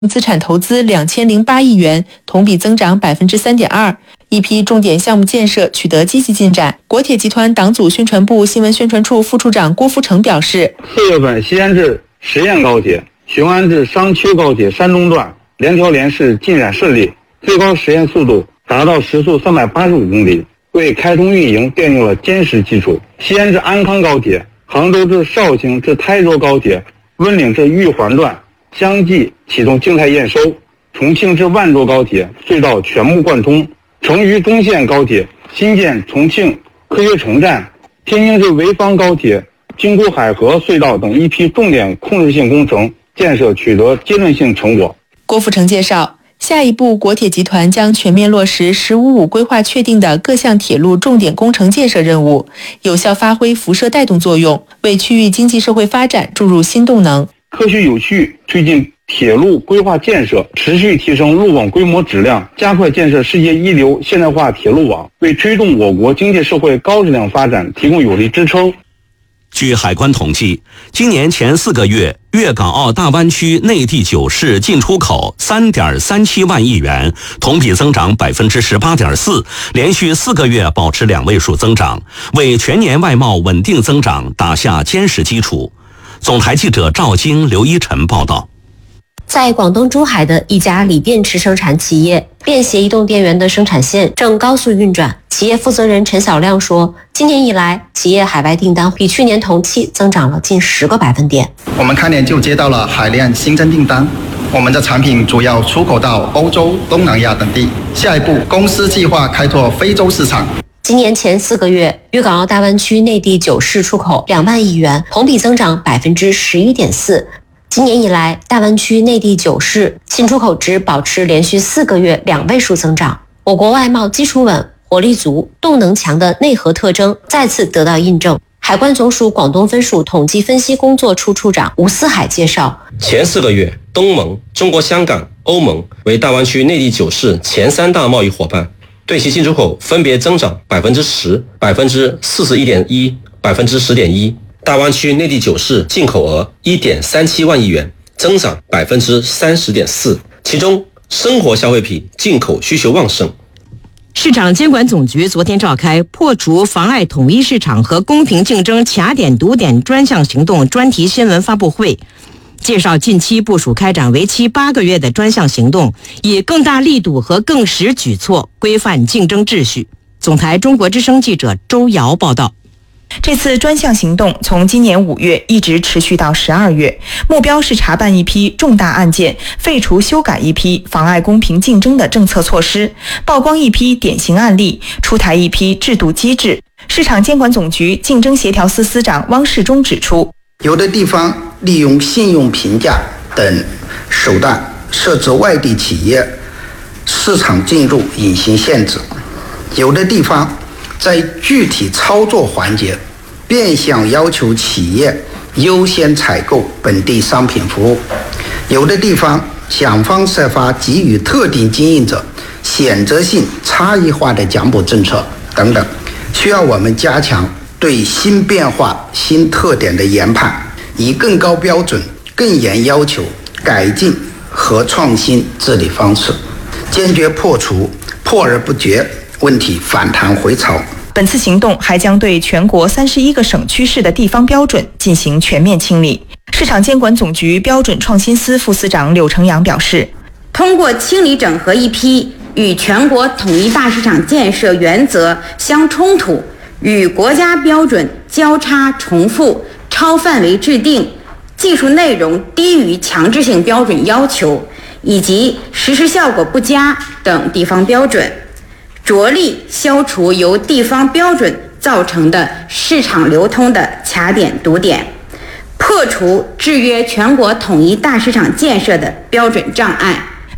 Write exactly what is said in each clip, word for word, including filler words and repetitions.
资产投资两千零八亿元，同比增长百分之三点二。一批重点项目建设取得积极进展。国铁集团党组宣传部新闻宣传处副处长郭富成表示， 四月份西安至十堰高铁、雄安至商丘高铁山东段联调联试进展顺利，最高实验速度达到时速三百八十五公里，为开通运营奠定了坚实基础。西安至安康高铁、杭州至绍兴至台州高铁、温岭至玉环段相继启动静态验收，重庆至万州高铁隧道全部贯通，成渝中线高铁新建重庆科学城站、天津至潍坊高铁京沪海河隧道等一批重点控制性工程建设取得阶段性成果。 郭富成介绍，下一步国铁集团将全面落实“十五五”规划确定的各项铁路重点工程建设任务，有效发挥辐射带动作用，为区域经济社会发展注入新动能。 科学有序推进铁路规划建设，持续提升路网规模质量，加快建设世界一流现代化铁路网，为推动我国经济社会高质量发展提供有力支撑。 据海关统计，今年前四个月，粤港澳大湾区内地九市进出口 三点三七万亿元，同比增长 百分之十八点四， 连续四个月保持两位数增长，为全年外贸稳定增长打下坚实基础。总台记者赵晶、刘一晨报道。 在广东珠海的一家锂电池生产企业，便携移动电源的生产线正高速运转。企业负责人陈晓亮说，今年以来，企业海外订单比去年同期增长了近十个百分点。 我们开年就接到了海量新增订单，我们的产品主要出口到欧洲、东南亚等地。下一步，公司计划开拓非洲市场。 今年前四个月，粤港澳大湾区内地九市出口两万亿元，同比增长百分之十一点四。今年以来，大湾区内地九市进出口值保持连续四个月两位数增长。我国外贸基础稳、活力足、动能强的内核特征再次得到印证。海关总署广东分署统计分析工作处处长吴思海介绍， 前四个月，东盟、中国香港、欧盟为大湾区内地九市前三大贸易伙伴，对其进出口分别增长百分之十、百分之四十一点一、百分之十点一。大湾区内地九市进口额 一点三七万亿元，增长百分之三十点四，其中生活消费品进口需求旺盛。 市场监管总局昨天召开破除妨碍统一市场和公平竞争卡点堵点专项行动专题新闻发布会，介绍近期部署开展为期八个月的专项行动，以更大力度和更实举措规范竞争秩序。总台中国之声记者周瑶报道。 这次专项行动从今年五月一直持续到十二月，目标是查办一批重大案件，废除修改一批妨碍公平竞争的政策措施，曝光一批典型案例，出台一批制度机制。市场监管总局竞争协调司司长汪世忠指出， 有的地方利用信用评价等手段设置外地企业市场进入隐形限制，有的地方在具体操作环节变相要求企业优先采购本地商品服务，有的地方想方设法给予特定经营者选择性差异化的奖补政策等等，需要我们加强对新变化新特点的研判，以更高标准更严要求改进和创新治理方式，坚决破除破而不决问题反弹回潮。 本次行动还将对全国三十一个省区市的地方标准进行全面清理。市场监管总局标准创新司副司长柳成阳表示， 通过清理整合一批与全国统一大市场建设原则相冲突、与国家标准交叉重复、超范围制定、技术内容低于强制性标准要求以及实施效果不佳等地方标准，着力消除由地方标准造成的市场流通的卡点堵点，破除制约全国统一大市场建设的标准障碍。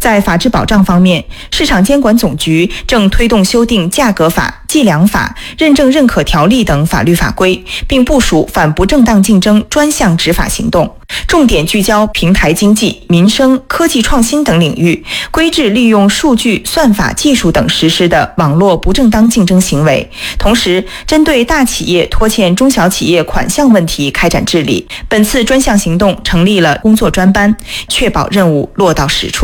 在法治保障方面，市场监管总局正推动修订价格法、计量法、认证认可条例等法律法规，并部署反不正当竞争专项执法行动，重点聚焦平台经济、民生、科技创新等领域，规制利用数据、算法、技术等实施的网络不正当竞争行为。同时，针对大企业拖欠中小企业款项问题开展治理。本次专项行动成立了工作专班，确保任务落到实处。